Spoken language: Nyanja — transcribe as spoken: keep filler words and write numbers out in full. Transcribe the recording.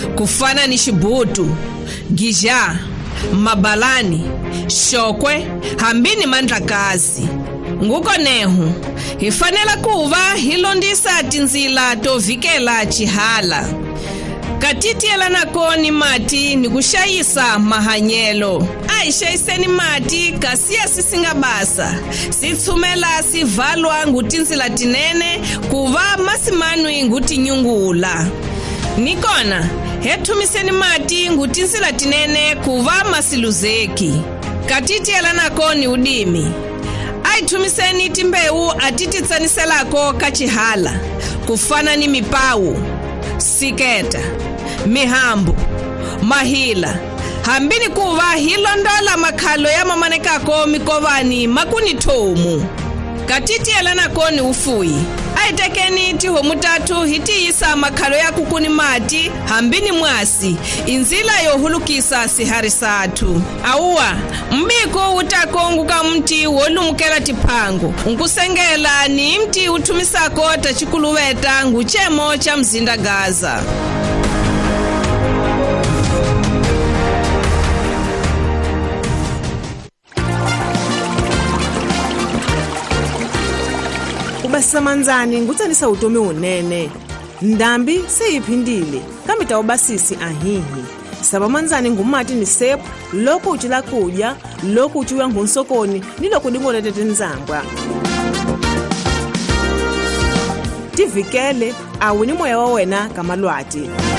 kufana ni Xibutu, Gija, Mabalani, Xokwe, hambini Mandlakazi. Nguko nehu, hifanela kuva hilondisa tinzila tovikela Chihala. Katiti yela nakoni mati ni kushayisa mahanyelo. Aishayiseni mati kasia sisingabasa. Sitsumela sivalwa ngutinzila tinene kuva masimanwi nguti nyungula. Nikona, hetumiseni mati ngutinzila tinene kuva masiluzeki. Katiti yela nakoni udimi. Aitumiseni timbeu atititsaniselako kachihala. Kufana ni mipawu, siketa, mihambu, mahila. Hambini kuva hilondola makhalo ya mamanekako mikovani makuni tomu. Katiti yelana koni ufuyi. Aitekeni tiho mutatu hiti isa makhalo ya kukuni mati hambini mwasi. Inzila yohulukisa siharisatu. Awa, mbiko utakonguka mti wolumukela tipangu. Nkusengela ni mti utumisako tachikuluweta nguchemo cha mzinda Gaza. Basamanzani ngutsanisa utomi unene. Ndambi seyiphindile kamita obasisi ahihi. Sabamanzani ngumati ni sepu loko uchila kudya, loko uchiwa ngunsokoni, niloko dingole tete nzangwa. Tivikele awini moya wawena kamalwati.